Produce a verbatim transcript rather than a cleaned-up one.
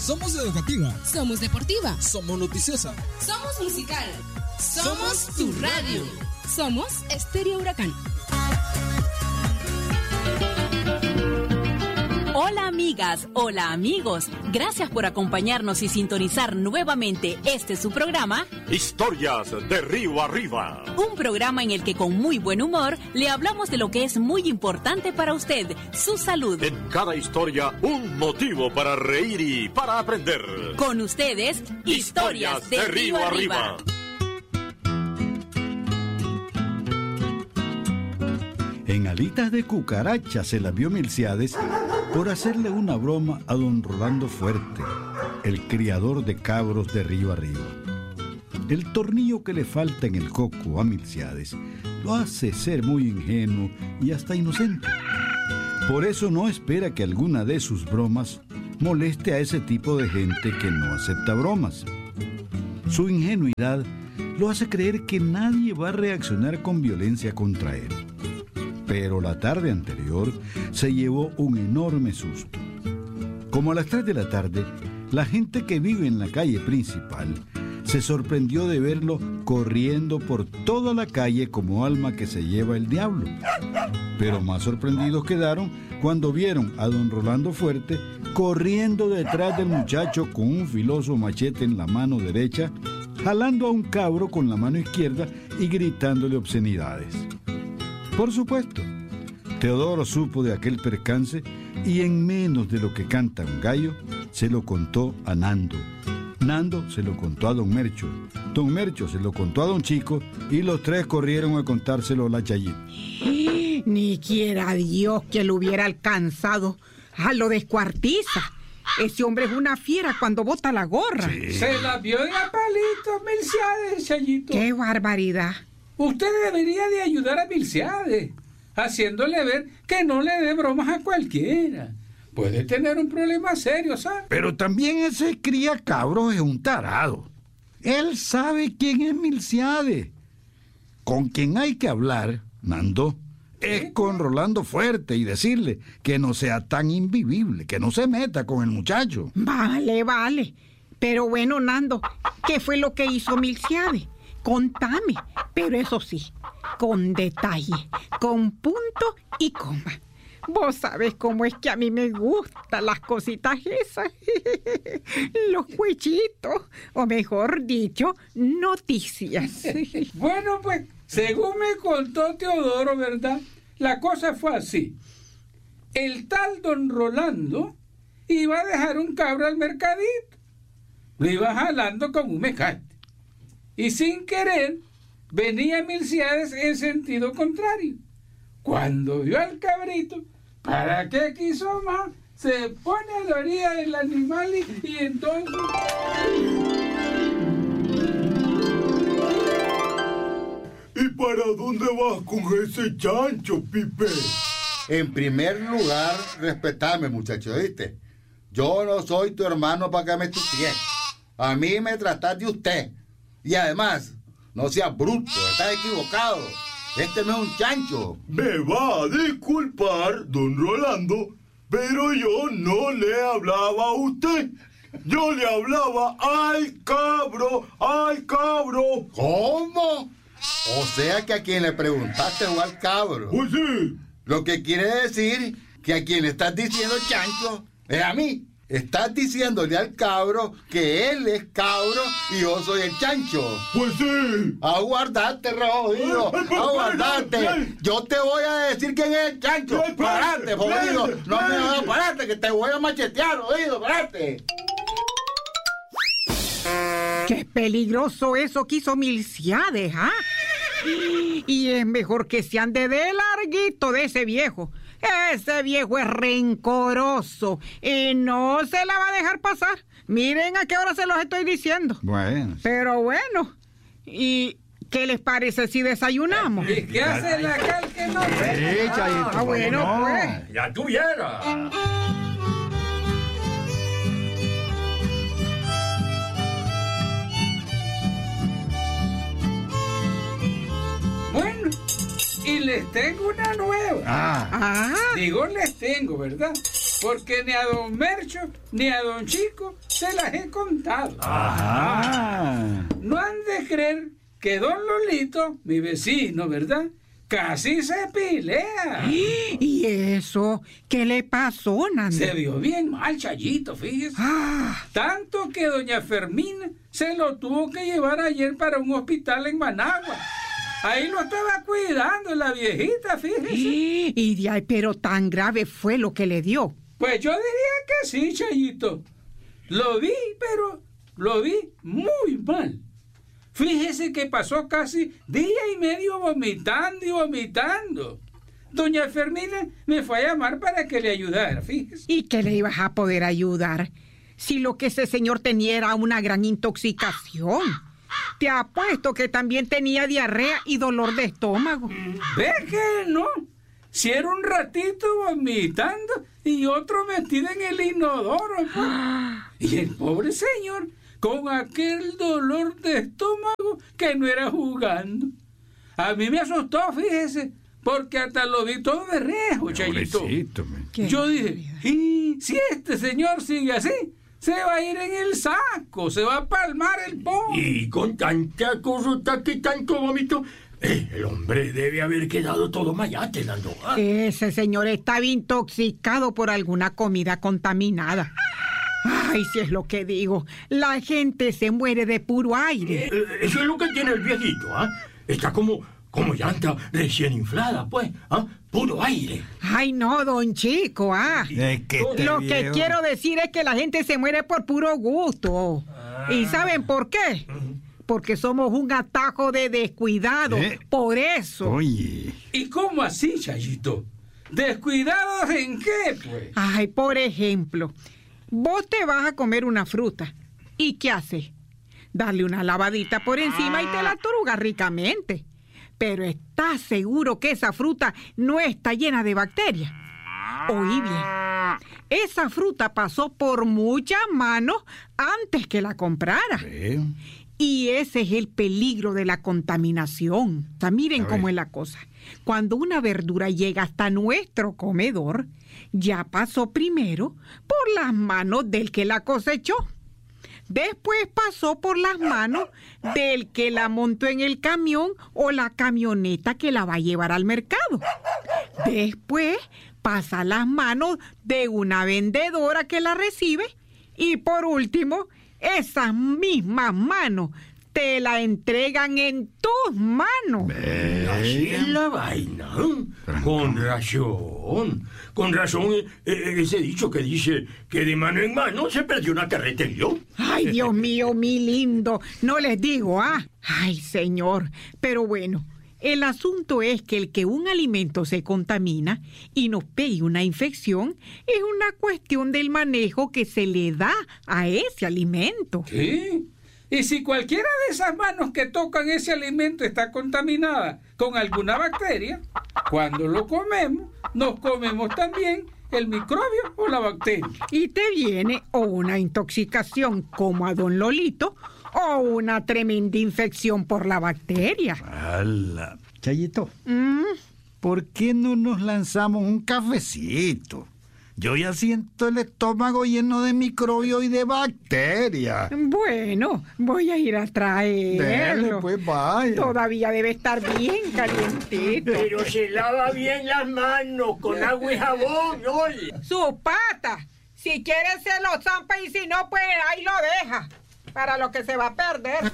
Somos educativa. Somos deportiva. Somos noticiosa. Somos musical. Somos tu radio. Somos Estéreo Huracán. Hola amigas, hola amigos, gracias por acompañarnos y sintonizar nuevamente este su programa Historias de Río Arriba. Un programa en el que con muy buen humor le hablamos de lo que es muy importante para usted, su salud. En cada historia un motivo para reír y para aprender. Con ustedes, Historias, Historias de, de Río, Río Arriba. Arriba. En alitas de cucaracha se la vio Milciades por hacerle una broma a don Rolando Fuerte, el criador de cabros de Río Arriba. El tornillo que le falta en el coco a Milciades lo hace ser muy ingenuo y hasta inocente. Por eso no espera que alguna de sus bromas moleste a ese tipo de gente que no acepta bromas. Su ingenuidad lo hace creer que nadie va a reaccionar con violencia contra él. Pero la tarde anterior se llevó un enorme susto. Como a las tres de la tarde, la gente que vive en la calle principal se sorprendió de verlo corriendo por toda la calle como alma que se lleva el diablo. Pero más sorprendidos quedaron cuando vieron a don Rolando Fuerte corriendo detrás del muchacho con un filoso machete en la mano derecha, jalando a un cabro con la mano izquierda y gritándole obscenidades. Por supuesto, Teodoro supo de aquel percance y en menos de lo que canta un gallo, se lo contó a Nando. Nando se lo contó a don Mercho. Don Mercho se lo contó a don Chico y los tres corrieron a contárselo a la Chayita. Ni quiera Dios que lo hubiera alcanzado. ¡Ah, lo descuartiza! Ese hombre es una fiera cuando bota la gorra. Sí. Se la vio de a palitos, Milciades, Chayito. ¡Qué barbaridad! Usted debería de ayudar a Milciades, haciéndole ver que no le dé bromas a cualquiera. Puede tener un problema serio, ¿sabes? Pero también ese cría cabros es un tarado. Él sabe quién es Milciades. Con quien hay que hablar, Nando, es con Rolando Fuerte y decirle que no sea tan invivible, que no se meta con el muchacho. Vale, vale. Pero bueno, Nando, ¿qué fue lo que hizo Milciades? Contame, pero eso sí, con detalle, con punto y coma. Vos sabés cómo es que a mí me gustan las cositas esas, los cuellitos, o mejor dicho, noticias. Bueno, pues, según me contó Teodoro, ¿verdad? La cosa fue así. El tal don Rolando iba a dejar un cabro al mercadito. Lo iba jalando con un mecate. Y sin querer, venía Milciades en sentido contrario. Cuando vio al cabrito, ¿para qué quiso más? Se pone a la orilla del animal y, y entonces... ¿Y para dónde vas con ese chancho, Pipe? En primer lugar, respetame, muchacho, ¿viste? Yo no soy tu hermano para que me estudies. A mí me tratas de usted. Y además, no seas bruto, estás equivocado. Este no es un chancho. Me va a disculpar, don Rolando, pero yo no le hablaba a usted. Yo le hablaba al cabro, al cabro. ¿Cómo? O sea que a quien le preguntaste fue al cabro. Pues sí. Lo que quiere decir que a quien le estás diciendo chancho es a mí. Estás diciéndole al cabro que él es cabro y yo soy el chancho. Pues sí. Aguardate, jodido. Aguardate. Yo te voy a decir quién es el chancho. Parate, jodido. No me vas a pararte, que te voy a machetear, jodido. Parate. Qué peligroso eso que hizo Milciades, ¿ah? Y es mejor que se ande de larguito de ese viejo. Ese viejo es rencoroso y no se la va a dejar pasar. Miren a qué hora se los estoy diciendo. Bueno. Pero bueno, ¿y qué les parece si desayunamos? ¿Y qué hace la cal que no se... Ah, bueno, pues. Ya tuviera. Bueno, y les tengo una nueva. Ah. Ah. Digo les tengo, ¿verdad? porque ni a don Mercho ni a don Chico se las he contado. Ajá. No han de creer que don Lolito, mi vecino, ¿verdad?, casi se pilea. ¿Y eso? ¿Qué le pasó, Nando? Se vio bien mal, Chayito, fíjese. Ah. Tanto que doña Fermina se lo tuvo que llevar ayer para un hospital en Managua. Ahí lo estaba cuidando la viejita, fíjese. Y de ahí, pero tan grave fue lo que le dio. Pues yo diría que sí, Chayito. Lo vi, pero lo vi muy mal. Fíjese que pasó casi día y medio vomitando y vomitando. Doña Fermina me fue a llamar para que le ayudara, fíjese. ¿Y qué le ibas a poder ayudar? Si lo que ese señor tenía era una gran intoxicación. Te apuesto que también tenía diarrea y dolor de estómago. ¿Ve que no? Si era un ratito vomitando y otro metido en el inodoro, pues. Y el pobre señor con aquel dolor de estómago que no era jugando. A mí me asustó, fíjese, porque hasta lo vi todo de rejo, Chayito. Yo dije, y si este señor sigue así, se va a ir en el saco, se va a palmar el pobre. Y con tanta corrupta que tanto vómito, eh, el hombre debe haber quedado todo mayate, Nando. ¿Ah? Ese señor estaba intoxicado por alguna comida contaminada. Ay, si es lo que digo, la gente se muere de puro aire. Eh, eso es lo que tiene el viejito, ¿ah? Está como, como llanta recién inflada, pues, ¿ah? Puro aire. Ay, no, don Chico, ah. Es que este Lo viejo... que quiero decir es que la gente se muere por puro gusto. Ah. ¿Y saben por qué? Porque somos un atajo de descuidado. ¿Eh? Por eso. Oye. ¿Y cómo así, Chayito? ¿Descuidados en qué, pues? Ay, por ejemplo, vos te vas a comer una fruta. ¿Y qué haces? Darle una lavadita por encima y te la torugas ricamente. Pero ¿estás seguro que esa fruta no está llena de bacterias? Oí bien. Esa fruta pasó por muchas manos antes que la comprara. ¿Eh? Y ese es el peligro de la contaminación. O sea, miren cómo es la cosa. Cuando una verdura llega hasta nuestro comedor, ya pasó primero por las manos del que la cosechó. Después pasó por las manos del que la montó en el camión o la camioneta que la va a llevar al mercado. Después pasa a las manos de una vendedora que la recibe. Y por último, esas mismas manos te la entregan en tus manos. Así es la vaina. Con razón. Con razón eh, ese dicho que dice que de mano en mano se perdió una carreta en yo. Ay, Dios mío, mi lindo. No les digo, ¿ah? Ay, señor. Pero bueno, el asunto es que el que un alimento se contamina y nos pegue una infección es una cuestión del manejo que se le da a ese alimento. ¿Qué? Y si cualquiera de esas manos que tocan ese alimento está contaminada con alguna bacteria, cuando lo comemos, nos comemos también el microbio o la bacteria. Y te viene o una intoxicación como a don Lolito o una tremenda infección por la bacteria. ¡Hala! Chayito, ¿Mm? ¿por qué no nos lanzamos un cafecito? Yo ya siento el estómago lleno de microbios y de bacterias. Bueno, voy a ir a traerlo. Dele, pues vaya. Todavía debe estar bien calientito. Pero se lava bien las manos con agua y jabón, oye. Su pata. Si quiere se lo zampa y si no, pues ahí lo deja. Para lo que se va a perder.